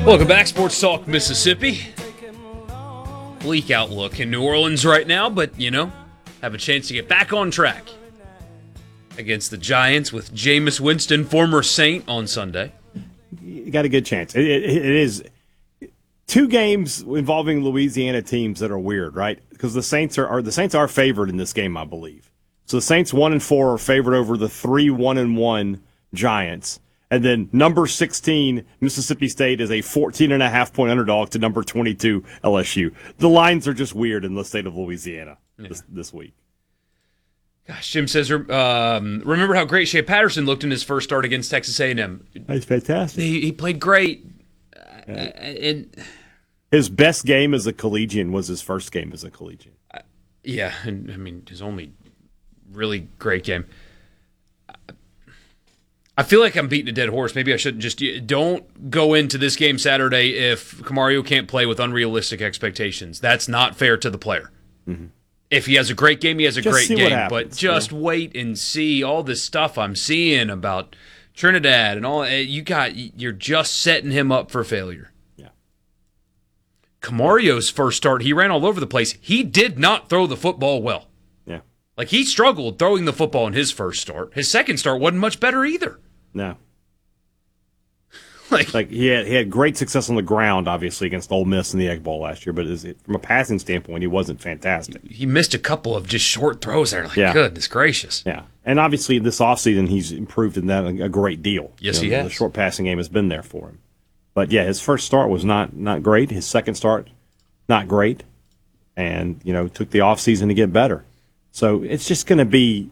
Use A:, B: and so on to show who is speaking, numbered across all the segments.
A: Welcome back, Sports Talk Mississippi. Bleak outlook in New Orleans right now, but, have a chance to get back on track against the Giants with Jameis Winston, former Saint, on Sunday.
B: You got a good chance. It is two games involving Louisiana teams that are weird, right? Because the Saints are favored in this game, I believe. So the Saints 1-4 are favored over the 3-1-1 Giants. And then number 16, Mississippi State, is a 14.5-point underdog to number 22, LSU. The lines are just weird in the state of Louisiana this week.
A: Gosh, Jim says, remember how great Shea Patterson looked in his first start against Texas A&M?
B: That's fantastic.
A: He played great. And
B: his best game as a collegian was his first game as a collegian.
A: His only really great game. I feel like I'm beating a dead horse. Maybe I shouldn't don't go into this game Saturday if Camario can't play with unrealistic expectations. That's not fair to the player. Mm-hmm. If he has a great game, he has a great game. But just wait and see all this stuff I'm seeing about Trinidad and all. You're just setting him up for failure.
B: Yeah.
A: Camario's first start, he ran all over the place. He did not throw the football well.
B: Yeah.
A: Like, he struggled throwing the football in his first start. His second start wasn't much better either.
B: No. Like he had great success on the ground, obviously, against Ole Miss in the Egg Bowl last year, but from a passing standpoint, he wasn't fantastic.
A: He missed a couple of just short throws there. Goodness gracious.
B: Yeah. And obviously, this offseason, he's improved in that a great deal.
A: Yes, he has.
B: The short passing game has been there for him. But, yeah, his first start was not great. His second start, not great. And, took the offseason to get better. So it's just going to be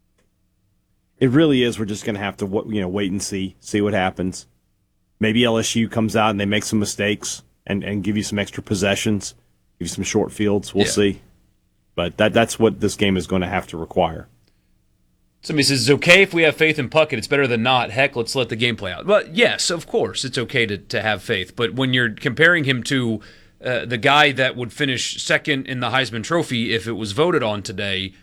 B: – it really is. We're just going to have to wait and see what happens. Maybe LSU comes out and they make some mistakes and give you some extra possessions, give you some short fields. We'll see. But that's what this game is going to have to require.
A: Somebody says, it's okay if we have faith in Puckett. It's better than not. Heck, let's let the game play out. But, yes, of course, it's okay to have faith. But when you're comparing him to the guy that would finish second in the Heisman Trophy if it was voted on today,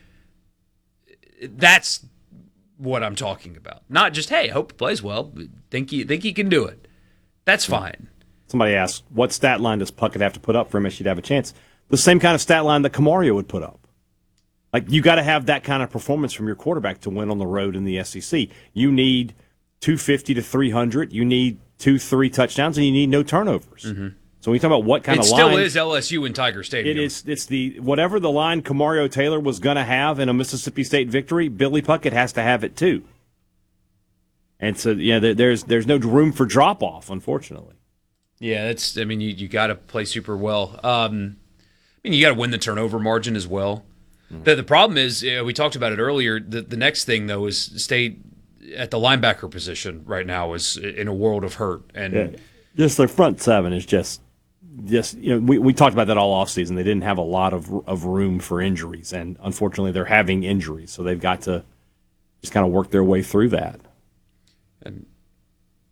A: that's what I'm talking about. Not just, hey, I hope he plays well. Think he can do it. That's fine.
B: Somebody asked, what stat line does Puckett have to put up for him if she'd have a chance? The same kind of stat line that Camario would put up. Like, you got to have that kind of performance from your quarterback to win on the road in the SEC. You need 250 to 300. You need 2-3 touchdowns, and you need no turnovers. Mm-hmm. So when you talk about what kind of line,
A: it still is LSU in Tiger Stadium.
B: It's the whatever the line Camario Taylor was going to have in a Mississippi State victory, Billy Puckett has to have it too. And so there's no room for drop off, unfortunately.
A: Yeah, you got to play super well. You got to win the turnover margin as well. Mm-hmm. The problem is, we talked about it earlier. The next thing though is State at the linebacker position right now is in a world of hurt, and
B: just their front seven is just we talked about that all offseason. They didn't have a lot of room for injuries, and unfortunately they're having injuries, so they've got to just kind of work their way through that.
A: And